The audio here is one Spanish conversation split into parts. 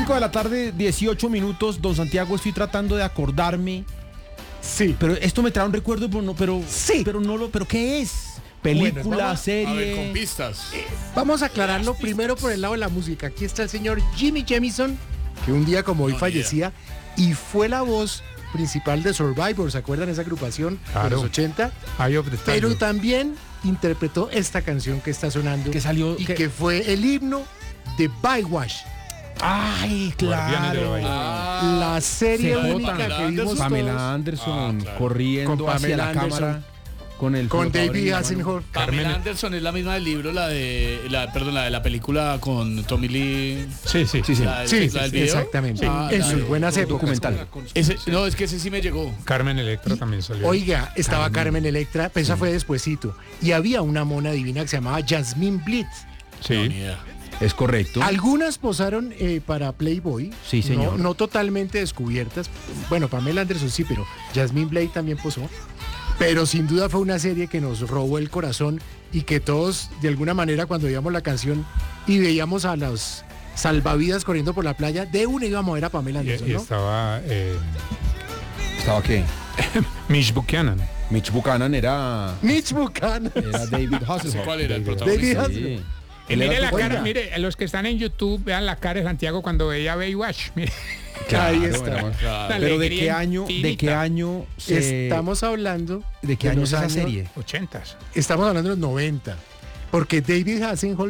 5 de la tarde, 18 minutos. Don Santiago, estoy tratando de acordarme. Sí. Pero esto me trae un recuerdo, Sí. Pero ¿qué es? Película, Bueno, serie. A ver, con pistas. Vamos a aclararlo primero por el lado de la música. Aquí está el señor Jimmy Jamison, que un día como hoy No, fallecía y fue la voz principal de Survivor. ¿Se acuerdan esa agrupación de Claro. los 80? Eye of the Pero Tiger. también interpretó esta canción que está sonando Que salió. y que fue el himno de Baywatch, Ay, Guardianes de la claro. Bahía. la serie CJ, única que vimos Pamela todos Anderson claro. corriendo Con hacia Pamela la Anderson. cámara con el con flotador en David la mano. Hasselhoff. Pamela Carmen- Anderson es la misma del libro, la de la película con Tommy Lee. Sí, sí. Sí, sí. La del, Sí, la del video. exactamente. Ah, En la sus de- buenas épocas. documental. No, es que ese sí me llegó. Carmen Electra también salió. Oiga, estaba Carmen Electra, pero esa fue despuesito. Y había una mona divina que se llamaba Jasmine Blitz. No, ni Sí. idea. Es correcto. Algunas posaron para Playboy. Sí, señor. No totalmente descubiertas. Bueno, Pamela Anderson sí, pero Jasmine Blade también posó. Pero sin duda fue una serie que nos robó el corazón y que todos, de alguna manera, cuando veíamos la canción y veíamos a los salvavidas corriendo por la playa, de una íbamos a ver a Pamela Y, Anderson, y ¿no? estaba ¿Estaba qué? Mitch Buchanan. Mitch Buchanan era Mitch Buchanan. David Hasselhoff. ¿Cuál era el David protagonista? Hasselhoff. Sí. Y Él mire era la tu- cara, Oiga. mire, los que están en YouTube, vean la cara de Santiago cuando veía Baywatch. Mire. Claro, Ahí está. éramos- Claro. Pero ¿de Alegría qué año? ¿De qué infinita. año se, Estamos hablando ¿De qué año los es esa años- serie? 80s. Estamos hablando de los 90. Porque David Hasselhoff,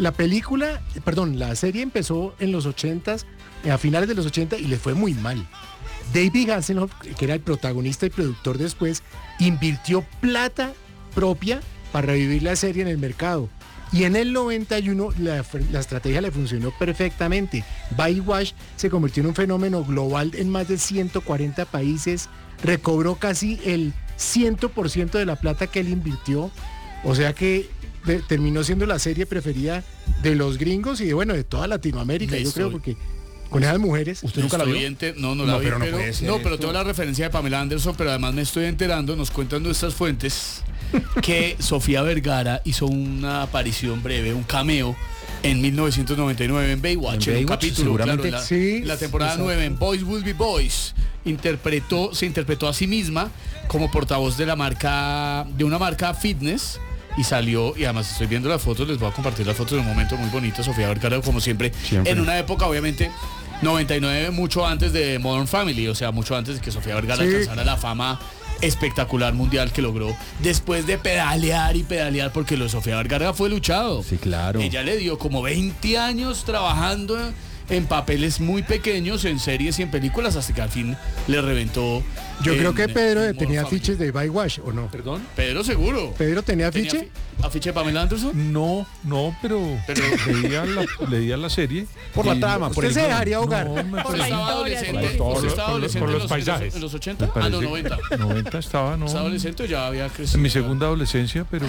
la serie empezó en los 80s, a finales de los 80 y le fue muy mal. David Hasselhoff, que era el protagonista y productor después, invirtió plata propia para revivir la serie en el mercado. Y en el 91 la estrategia le funcionó perfectamente. Baywatch se convirtió en un fenómeno global en más de 140 países, recobró casi el 100% de la plata que él invirtió. O sea que terminó siendo la serie preferida de los gringos y de toda Latinoamérica, Me yo creo, estoy- porque con esas mujeres. ¿Usted nunca la vio? No la No, vi, pero no pero, puede ser pero esto. tengo la referencia de Pamela Anderson, pero además me estoy enterando, nos cuentan nuestras fuentes, que Sofía Vergara hizo una aparición breve, un cameo, en 1999 en Baywatch, En en un Baywatch, capítulo, seguramente. claro, Sí, en la temporada exacto. 9, en Boys Will Be Boys, se interpretó a sí misma como portavoz de una marca fitness. Y salió, y además estoy viendo las fotos, les voy a compartir las fotos de un momento muy bonito, Sofía Vergara, como siempre, Siempre. en una época, obviamente, 99, mucho antes de Modern Family, o sea, mucho antes de que Sofía Vergara Sí. alcanzara la fama espectacular mundial que logró después de pedalear y pedalear, porque lo de Sofía Vergara fue luchado. Sí, claro. Ella le dio como 20 años trabajando en papeles muy pequeños, en series y en películas, hasta que al fin le reventó. Yo creo en- que Pedro en Modern tenía Family. afiches de Baywatch, ¿o no? ¿Perdón? Pedro seguro. ¿Pedro tenía ¿Tenía afiche? ¿Afiche de Pamela Anderson? No, pero leía la serie. Por la trama, por Usted el se guión. dejaría ahogar. No, me Usted parece- estaba historia, adolescente, sí. usted estaba Por adolescente los en los paisajes. ¿En los 80? me Ah, no, parece- 90. 90 estaba, no. ¿Estaba adolescente o ya había crecido? En mi segunda adolescencia, pero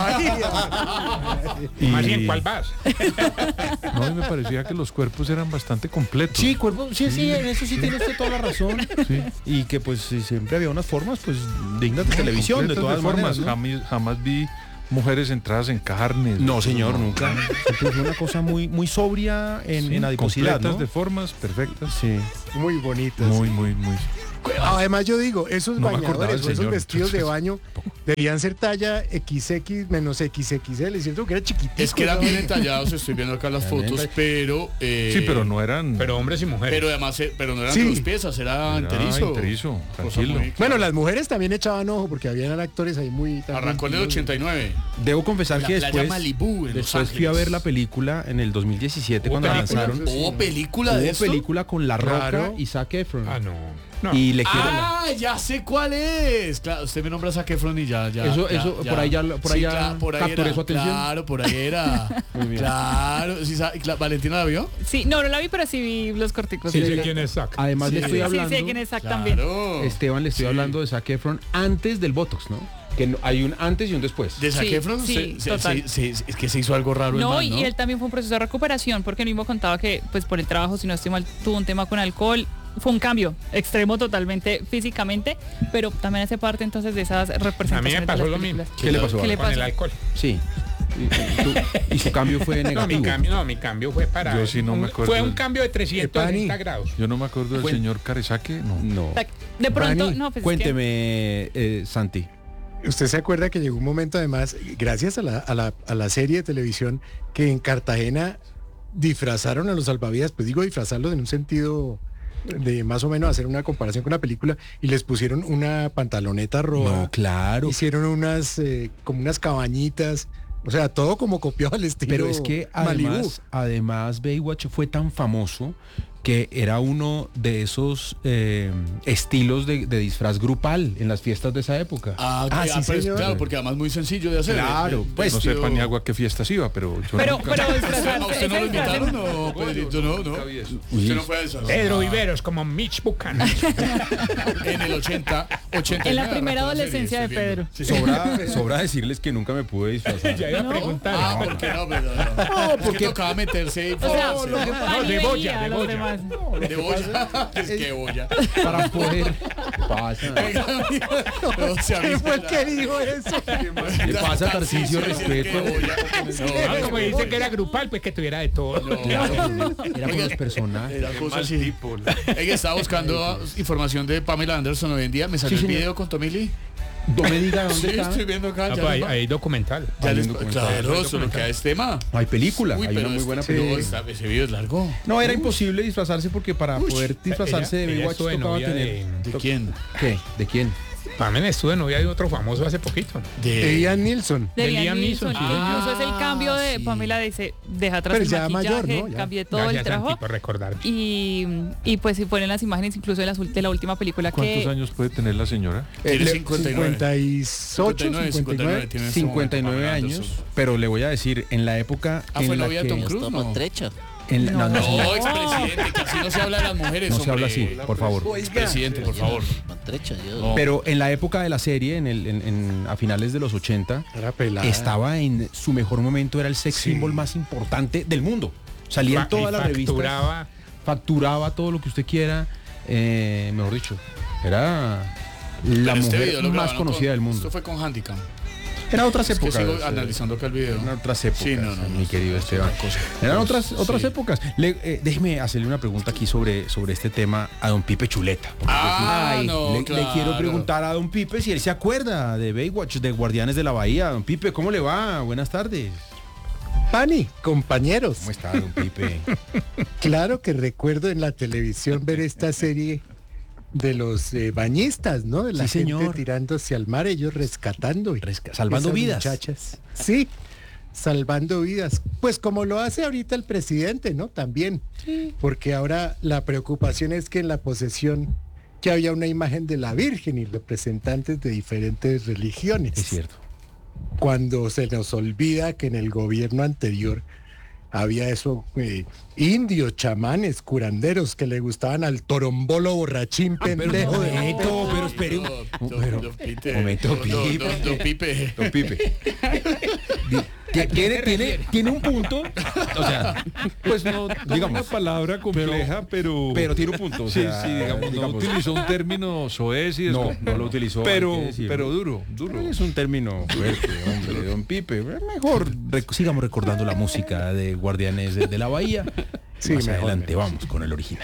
y, Más bien, ¿cuál vas? no, y me parecía que los cuerpos eran bastante completos. Sí, sí, en eso sí tiene usted toda la razón. Sí. Y que pues siempre había unas formas pues dignas de televisión, de Completos todas formas. maneras, ¿no? Jamás vi mujeres entradas en carnes. No, señor, nunca. Siempre fue una cosa muy sobria en Sí, adiposidad, completas ¿no? de formas perfectas. Sí. Muy bonitas. Muy. Además yo digo, esos No me acordaba bañadores, del esos señor. vestidos de baño debían ser talla XX menos XXL, es cierto que era chiquitito. Es que eran ¿no? bien entallados, estoy viendo acá las fotos, pero... Sí, pero no eran. Pero hombres y mujeres. Pero además, pero no eran Sí. de dos piezas, era enterizo. enterizo, Cosa tranquilo. muy- Bueno, las mujeres también echaban ojo porque habían actores ahí muy... también- Arrancó en el 89. Debo confesar La que playa después, Malibú, en Los después fui a Ángeles. ver la película en el 2017 ¿Hubo cuando la película? lanzaron. ¿Hubo película de Hubo eso? película con La Roca Claro. y Zac Efron. Ah, no. Y le quiero Ah, ya sé cuál es. Claro, usted me nombra a Zac Efron y ya. Eso, por ahí ya- por ahí ya claro, por ahí capturé era, su atención. Claro, por ahí era. Muy bien. Claro, sí, ¿Valentina la vio? Sí, no la vi, pero sí vi los corticos. Sí, Sí, sé quién es Zac. Además le estoy sí, hablando, sé quién es Zac también. Claro. Esteban, le estoy Sí. hablando de Zac Efron antes del Botox, ¿no? Que hay un antes y un después. De Zac Sí, Efron, sí, total. es que se hizo algo raro el No, man, y él también fue un proceso de recuperación porque él mismo contaba que pues por el trabajo, si no estoy mal, tuvo un tema con alcohol. Fue un cambio extremo totalmente físicamente, pero también hace parte entonces de esas representaciones. A mí me pasó de las lo mismo. películas. ¿Qué le pasó? ¿Qué le Con el pasó? alcohol. Sí. Y su cambio fue negativo. Mi cambio fue para... Yo sí no me acuerdo. Fue un cambio de 360 grados. Yo no me acuerdo del señor Caresaque, no. No. De pronto, Pani, no, pues Cuénteme, Santi. Usted se acuerda que llegó un momento, además, gracias a la serie de televisión, que en Cartagena disfrazaron a los salvavidas, pues digo disfrazarlos en un sentido de más o menos hacer una comparación con la película, y les pusieron una pantaloneta roja. No, claro. Hicieron como unas cabañitas, o sea, todo como copiado al estilo Pero es que Malibú. además Baywatch fue tan famoso que era uno de esos estilos de disfraz grupal en las fiestas de esa época. Sí, señor. Claro, porque además muy sencillo de hacer. Claro, pues No sé Paniagua qué fiestas iba, pero yo Pero nunca... disfrazarse, ¿A usted no lo ese disfraz invitaron? No, Pedrito, no. Nunca vi eso. Usted no fue a eso. Pedro Viveros como Mitch Buchanan. En el 80. en la primera adolescencia de Pedro. Sobra decirles que nunca me pude disfrazar. Ya iba a preguntar. ¿Por qué no? No, porque tocaba meterse O sea, información. de boya, a de los boya. demás. De boya. Es que boya. Para poder... Pasa. ¿Quién fue el que dijo eso? ¿Qué pasa, Tarcisio? Respeto. Como dice que era grupal, pues que tuviera de todo. Era con los personajes. Era cosa así. Ella estaba buscando información de Pamela Anderson hoy en día. Me salió Sí, el señor. video con Tomili. No me diga dónde Sí, está. estoy viendo acá. Ah, ya pues, les va- hay documental. ya Hay les- un documental. Claro, solo que es tema. Hay película, Uy, hay una pero muy buena este- película. ese video es largo. No, era imposible disfrazarse porque para poder disfrazarse de Ella Baywatch estuvo de tocaba novia tener... ¿De quién? ¿Qué? ¿De quién? Pamela estuvo de novia de otro famoso hace poquito. Ian Nilsson. De De Liam Liam Neeson. Neeson, sí, Incluso es el cambio de sí. Pamela, dice, deja atrás Pero el ya maquillaje, mayor, ¿no? Ya. cambié todo Gracias, el trabajo. Santi, por recordar. Y pues si ponen las imágenes incluso de la última película ¿Cuántos que... años puede tener la señora? Tiene Le- 59. 58, 59. tiene en este momento 59 Pamela años, Anderson. pero le voy a decir, en la época Ah, fue en la novia de que... Tom Cruise, Está ¿no? maltrecha. No, No, expresidente, que así no se habla de las mujeres. no se habla hombre. así, por favor. Expresidente, por favor. Maltrecha, yo. No. Pero en la época de la serie, a finales de los 80, Era pelada. estaba en su mejor momento, era el sex symbol más importante del mundo. Salía en todas las revistas, facturaba todo lo que usted quiera, mejor dicho, era la Pero este mujer video lo más grabaron conocida del mundo. Esto fue con Handicam. Era otras Es que épocas. sigo analizando acá el video. Eran otras épocas, Sí, no, mi querido Esteban. otra cosa. Eran otras Sí. épocas. Déjeme hacerle una pregunta aquí sobre este tema a don Pipe Chuleta. Porque Ah, no, le claro. quiero preguntar a don Pipe si él se acuerda de Baywatch, de Guardianes de la Bahía. Don Pipe, ¿cómo le va? Buenas tardes. Pani, compañeros. ¿Cómo está, don Pipe? Claro que recuerdo en la televisión ver esta serie de los bañistas, ¿no? De la Sí, gente señor. tirándose al mar, ellos rescatando y Salvando esas vidas. muchachas. Sí, salvando vidas. Pues como lo hace ahorita el presidente, ¿no? También. Porque ahora la preocupación es que en la posesión que había una imagen de la Virgen y representantes de diferentes religiones. Es cierto. Cuando se nos olvida que en el gobierno anterior había eso, indios, chamanes, curanderos que le gustaban al torombolo borrachín pendejo. de- pero espere un Don Pipe. momento, Don Pipe. Don Pipe. Don Pipe. Tiene un punto. O sea, Pues no, digamos, una palabra compleja, pero tiene un punto. o sí, sea, sí, no utilizó un término soez y No lo utilizó. pero, hay que decirlo. pero duro. Es un término fuerte, hombre, don Pipe. Mejor sigamos recordando la música de Guardianes de la Bahía. Sí, Más mejor, adelante mejor. vamos con el original.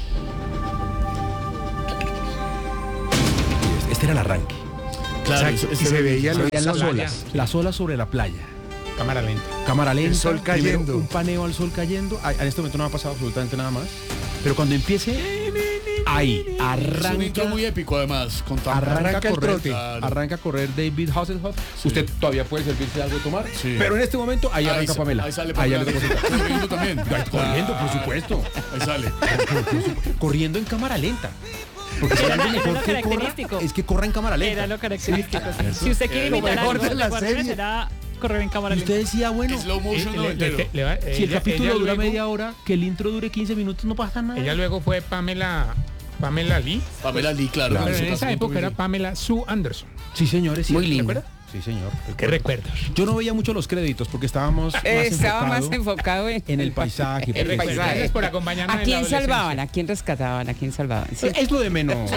Este era el arranque. Claro, Exacto, ese- y se veía Se lo veían las playa. olas. Las olas sobre la playa. Cámara lenta. Cámara lenta. El sol primero cayendo. Un paneo al sol cayendo. En este momento no ha pasado absolutamente nada más. Pero cuando empiece, ahí, Es un intro arranca. muy épico además. Con tan- Arranca el a correr, trote. Claro. arranca a correr David Hasselhoff. Usted todavía puede servirse de algo de tomar, Sí. pero en este momento ahí arranca sa- Pamela. Ahí sale Ahí Pamela. le deposita. Corriendo también. Corriendo, por supuesto. Ahí sale. Corriendo en cámara lenta. Porque si Era- algo era mejor lo que corra, característico. es que corra en cámara lenta. Era lo característico. Si usted quiere Lo imitar mejor algo de la Guardianes, serie. era correr en cámara Y usted lenta. decía, bueno, Slow motion noventero. si el capítulo dura media hora, que el intro dure 15 minutos, no pasa nada. Ella luego fue Pamela Lee. Pamela Lee, claro. Pero con en su esa casco época era poquito. Pamela Sue Anderson. Sí, señores. Muy ¿se lindo. acuerda? Sí, señor. ¿Qué recuerdos? Yo no veía mucho los créditos porque estábamos más enfocado en el paisaje. El Gracias por acompañarnos. ¿A quién salvaban? ¿A quién rescataban? ¿A quién salvaban? Sí. Es lo de menos.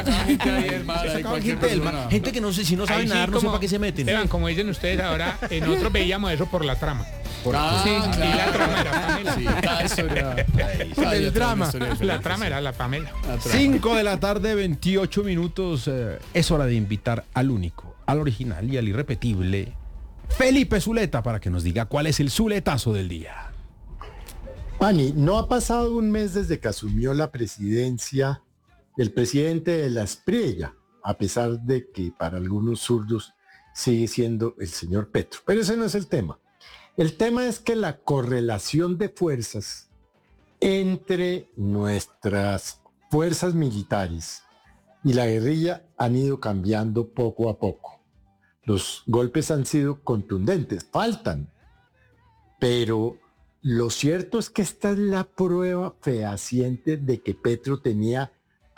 Gente Gente que no sé si no sabe Ahí sí, nadar, no sé como- para qué se meten. Esteban, como dicen ustedes ahora, en otros veíamos eso por la trama. Sí, Y la trama era Pamela. Sí, cada historia. El drama. La trama era la Pamela. 5 de la tarde, 28 minutos. Es hora de invitar al único, al original y al irrepetible Felipe Zuleta para que nos diga cuál es el zuletazo del día. Pani, no ha pasado un mes desde que asumió la presidencia el presidente de la Espriella, a pesar de que para algunos zurdos sigue siendo el señor Petro. Pero ese no es el tema. El tema es que la correlación de fuerzas entre nuestras fuerzas militares y la guerrilla han ido cambiando poco a poco. Los golpes han sido contundentes, faltan, pero lo cierto es que esta es la prueba fehaciente de que Petro tenía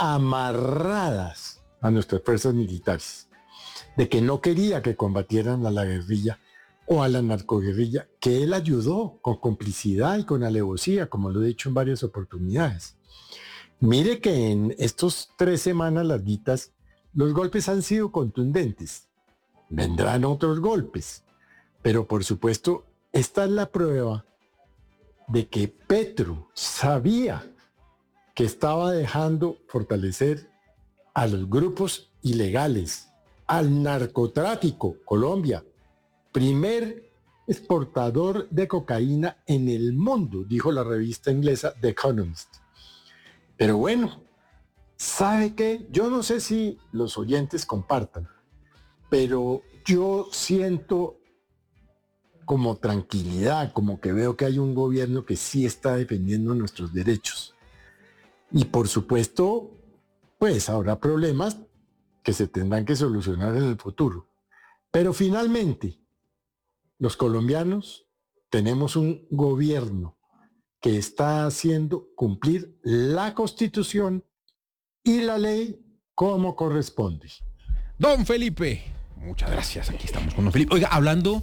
amarradas a nuestras fuerzas militares, de que no quería que combatieran a la guerrilla o a la narcoguerrilla, que él ayudó con complicidad y con alevosía, como lo he dicho en varias oportunidades. Mire que en estos 3 semanas larguitas, los golpes han sido contundentes. Vendrán otros golpes, pero por supuesto, esta es la prueba de que Petro sabía que estaba dejando fortalecer a los grupos ilegales, al narcotráfico. Colombia, primer exportador de cocaína en el mundo, dijo la revista inglesa The Economist. Pero bueno, ¿sabe qué? Yo no sé si los oyentes compartan, pero yo siento como tranquilidad, como que veo que hay un gobierno que sí está defendiendo nuestros derechos. Y por supuesto, pues habrá problemas que se tendrán que solucionar en el futuro. Pero finalmente, los colombianos tenemos un gobierno que está haciendo cumplir la Constitución y la ley como corresponde. Don Felipe, muchas gracias. Aquí estamos con don Felipe. Oiga, hablando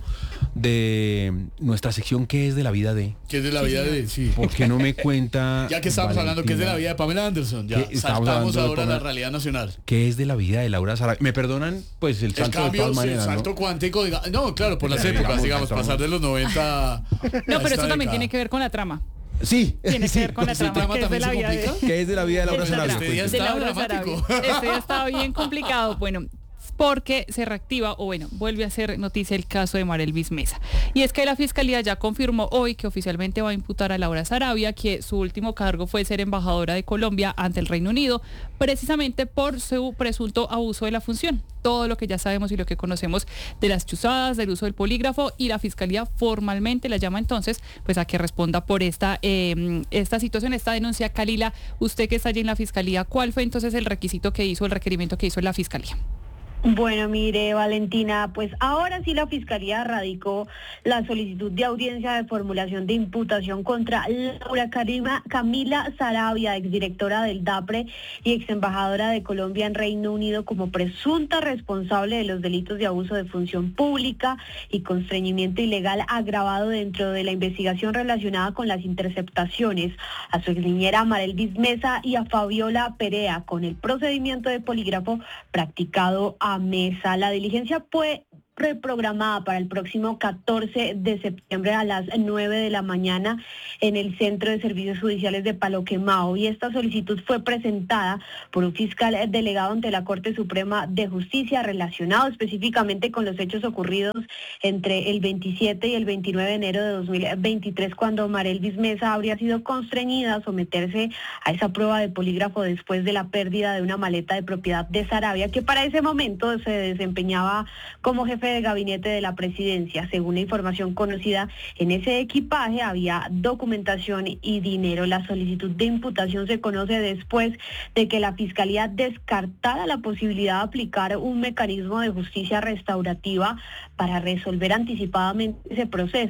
de nuestra sección ¿Qué es de la vida de? ¿Qué es de la vida de? Sí. ¿Por qué no me cuenta? Ya que estamos hablando que es de la vida de Pamela Anderson, ya saltamos ahora a la realidad nacional. ¿Qué es de la vida de Laura Sarabia? Me perdonan, pues el salto cambio, de todas maneras, el salto ¿no? cuántico, no, claro, por las épocas, digamos, pasar de los 90. No, pero eso también tiene que ver con la trama. Sí, Tiene que ver con la ¿El trama, que es de la vida de... ¿Qué es de la vida de Laura Es de la Sarabia? Este día de está Laura dramático. Sarabia. Este ya estaba bien complicado. Bueno, porque se reactiva, o bueno, vuelve a ser noticia el caso de Marelvis Mesa. Y es que la Fiscalía ya confirmó hoy que oficialmente va a imputar a Laura Sarabia, que su último cargo fue ser embajadora de Colombia ante el Reino Unido, precisamente por su presunto abuso de la función. Todo lo que ya sabemos y lo que conocemos de las chuzadas, del uso del polígrafo, y la Fiscalía formalmente la llama entonces pues a que responda por esta situación, esta denuncia. Kalila, usted que está allí en la Fiscalía, ¿cuál fue entonces el requisito que hizo, el requerimiento que hizo la Fiscalía? Bueno, mire, Valentina, pues ahora sí la Fiscalía radicó la solicitud de audiencia de formulación de imputación contra Laura Camila Sarabia, exdirectora del DAPRE y exembajadora de Colombia en Reino Unido, como presunta responsable de los delitos de abuso de función pública y constreñimiento ilegal agravado dentro de la investigación relacionada con las interceptaciones a su exniñera Marelvis Mesa y a Fabiola Perea con el procedimiento de polígrafo practicado a Mesa. La diligencia fue reprogramada para el próximo 14 de septiembre a las 9 de la mañana en el Centro de Servicios Judiciales de Palo Quemado, y esta solicitud fue presentada por un fiscal delegado ante la Corte Suprema de Justicia relacionado específicamente con los hechos ocurridos entre el 27 y el 29 de enero de 2023, cuando Marelvis Mesa habría sido constreñida a someterse a esa prueba de polígrafo después de la pérdida de una maleta de propiedad de Sarabia, que para ese momento se desempeñaba como jefe de gabinete de la presidencia. Según la información conocida, en ese equipaje había documentación y dinero. La solicitud de imputación se conoce después de que la Fiscalía descartara la posibilidad de aplicar un mecanismo de justicia restaurativa para resolver anticipadamente ese proceso,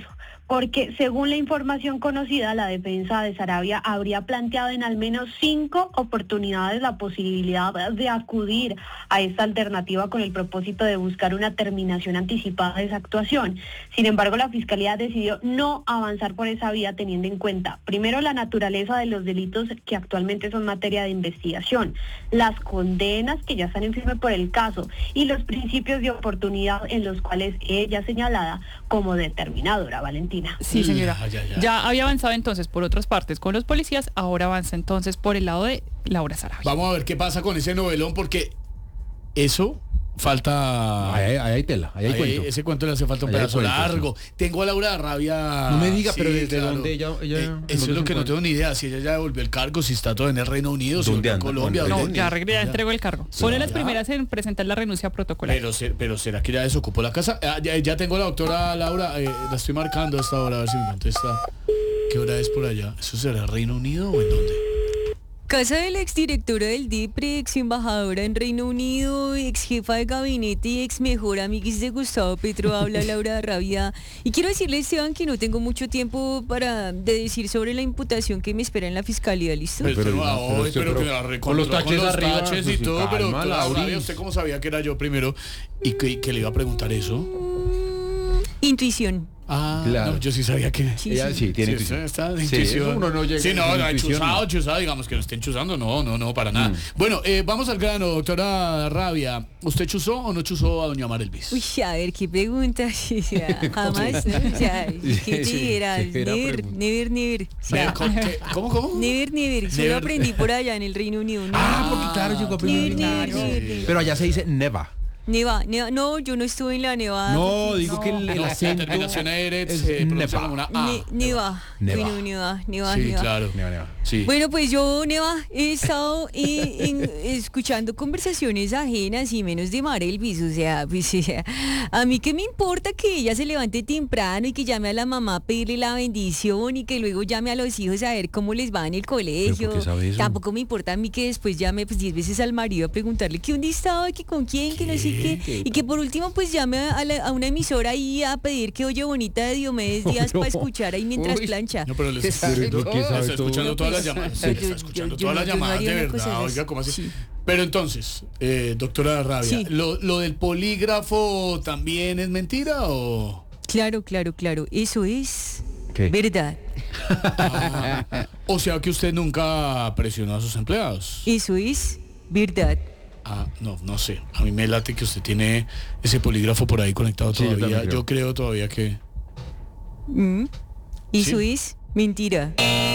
porque según la información conocida, la defensa de Saravia habría planteado en al menos 5 oportunidades la posibilidad de acudir a esta alternativa con el propósito de buscar una terminación anticipada de esa actuación. Sin embargo, la Fiscalía decidió no avanzar por esa vía, teniendo en cuenta, primero, la naturaleza de los delitos que actualmente son materia de investigación, las condenas que ya están en firme por el caso y los principios de oportunidad en los cuales ella señalada como determinadora, Valentina. Sí, señora. Ya había avanzado entonces por otras partes con los policías, ahora avanza entonces por el lado de Laura Saravia. Vamos a ver qué pasa con ese novelón, porque eso falta... Ahí hay tela, ahí hay cuento. Ese cuento le hace falta un pedazo largo. Sí. Tengo a Laura Saravia... No me diga, pero ¿desde dónde ella eso es lo que no tengo ni idea. Si ella ya devolvió el cargo, si está todo en el Reino Unido, si está en Colombia. No, ya entregó el cargo. Pone las primeras en presentar la renuncia protocolar. Pero ¿será que ya desocupó la casa? Ya tengo a la doctora Laura, la estoy marcando hasta ahora, a ver si me contesta. ¿Qué hora es por allá? ¿Eso será Reino Unido o en dónde? Casa de la exdirectora del DIPRE, ex embajadora en Reino Unido, ex jefa de gabinete y ex mejor amiguis de Gustavo Petro, habla Laura Saravia. Y quiero decirle, Esteban, que no tengo mucho tiempo de decir sobre la imputación que me espera en la fiscalía, ¿listo? Pero que la recontra, con los taches arriba y todo, pero Laura, ¿usted cómo sabía que era yo primero y que le iba a preguntar eso? Intuición. Claro. No, yo sí sabía que... Ella sí tiene intuición. Intuición. Uno no llega chuzado, digamos que no estén chuzando, no, para nada. Bueno, vamos al grano, doctora Saravia. ¿Usted chuzó o no chuzó a doña Mara Elvis? Uy, a ver, qué pregunta. Jamás, ¿no? O sea, ¿qué te dirás? Never. O sea, ¿Cómo? Never. Solo aprendí por allá en el Reino Unido. Porque claro, llegó a never. Pero allá se dice neva. Neva, no, yo no estuve en la nevada. No, digo que el acento... La terminación se pronuncia como una A. Neva. Sí, claro. Neva. Sí. Bueno, pues yo, Neva, he estado escuchando conversaciones ajenas y menos de Mara Elvis. O sea, pues a mí qué me importa que ella se levante temprano y que llame a la mamá a pedirle la bendición y que luego llame a los hijos a ver cómo les va en el colegio. Tampoco me importa a mí que después llame 10 veces al marido a preguntarle que dónde estaba, que con quién, que no sé qué. Y que por último pues llame a una emisora ahí a pedir que Oye Bonita de Diomedes Díaz para escuchar ahí mientras plancha. No, pero está escuchando todas las llamadas. Está escuchando todas las llamadas, de verdad. Oiga, ¿cómo así? Sí. Pero entonces, doctora Saravia, sí. ¿Lo del polígrafo también es mentira o...? Claro. Eso es verdad. O sea que usted nunca presionó a sus empleados. Eso es verdad. No sé. A mí me late que usted tiene ese polígrafo por ahí conectado todavía. Yo creo todavía que... Eso es mentira.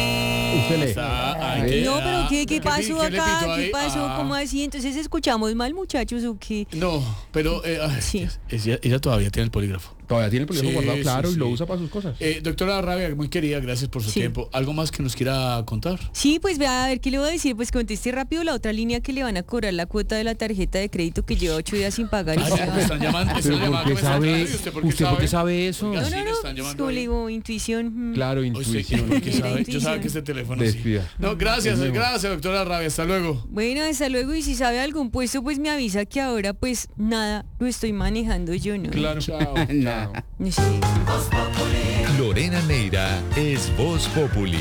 No, pero ¿qué pasó acá? ¿Qué pasó? ¿Cómo así? Entonces escuchamos mal, muchachos, ¿o qué? No, pero ella todavía tiene el polígrafo. Todavía tiene el polígrafo guardado, claro, y lo usa para sus cosas. Doctora Saravia, muy querida, gracias por su tiempo. ¿Algo más que nos quiera contar? Sí, pues a ver, ¿qué le voy a decir? Pues conteste rápido la otra línea que le van a cobrar la cuota de la tarjeta de crédito que lleva 8 días sin pagar. Me están llamando. ¿Usted por qué sabe eso? No, es como le digo, intuición. Claro, intuición. Yo sabía que este teléfono sí. No, gracias, doctora Saravia, hasta luego. Bueno, hasta luego, y si sabe algún puesto, pues me avisa que ahora, pues nada, lo estoy manejando yo, ¿no? Claro, chao. Sí. Lorena Neira es Voz Populi.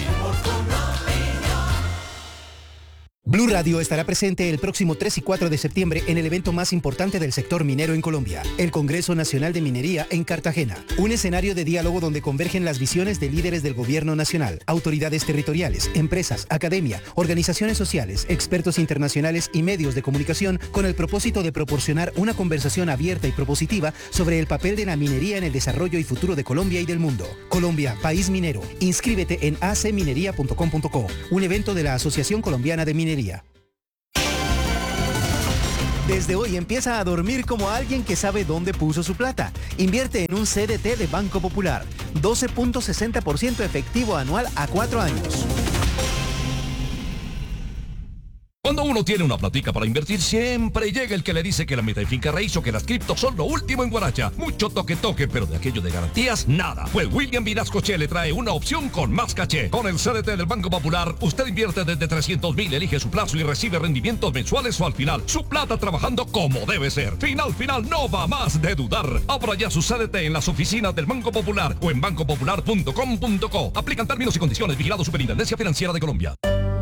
Blue Radio estará presente el próximo 3 y 4 de septiembre en el evento más importante del sector minero en Colombia, el Congreso Nacional de Minería en Cartagena. Un escenario de diálogo donde convergen las visiones de líderes del gobierno nacional, autoridades territoriales, empresas, academia, organizaciones sociales, expertos internacionales y medios de comunicación con el propósito de proporcionar una conversación abierta y propositiva sobre el papel de la minería en el desarrollo y futuro de Colombia y del mundo. Colombia, país minero. Inscríbete en acminería.com.co, un evento de la Asociación Colombiana de Minería. Desde hoy empieza a dormir como alguien que sabe dónde puso su plata. Invierte en un CDT de Banco Popular. 12.60% efectivo anual a 4 años. Cuando uno tiene una platica para invertir, siempre llega el que le dice que la meta de finca raíz o que las criptos son lo último en Guaracha. Mucho toque, pero de aquello de garantías, nada. Pues William Vinascoche le trae una opción con más caché. Con el CDT del Banco Popular, usted invierte desde 300.000, elige su plazo y recibe rendimientos mensuales o al final. Su plata trabajando como debe ser. Final, no va más de dudar. Abra ya su CDT en las oficinas del Banco Popular o en bancopopular.com.co. Aplican términos y condiciones. Vigilado Superintendencia Financiera de Colombia.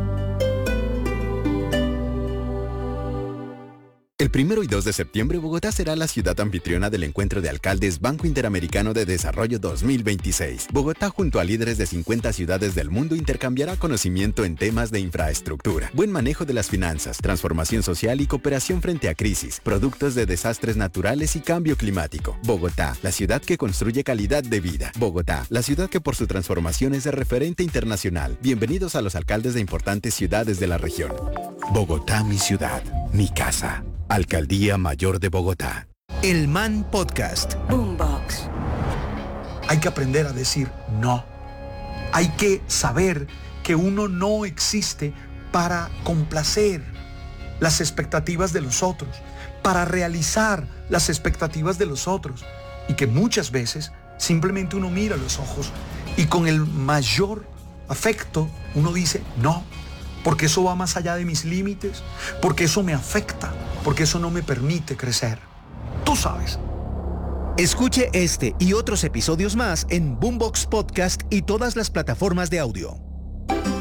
El 1 y 2 de septiembre, Bogotá será la ciudad anfitriona del Encuentro de Alcaldes Banco Interamericano de Desarrollo 2026. Bogotá, junto a líderes de 50 ciudades del mundo, intercambiará conocimiento en temas de infraestructura, buen manejo de las finanzas, transformación social y cooperación frente a crisis, productos de desastres naturales y cambio climático. Bogotá, la ciudad que construye calidad de vida. Bogotá, la ciudad que por su transformación es de referente internacional. Bienvenidos a los alcaldes de importantes ciudades de la región. Bogotá, mi ciudad, mi casa. Alcaldía Mayor de Bogotá. El Man Podcast. Boombox. Hay que aprender a decir no. Hay que saber que uno no existe para complacer las expectativas de los otros, para realizar las expectativas de los otros, y que muchas veces simplemente uno mira a los ojos y con el mayor afecto uno dice no, porque eso va más allá de mis límites, porque eso me afecta, porque eso no me permite crecer. Tú sabes. Escuche este y otros episodios más en Boombox Podcast y todas las plataformas de audio.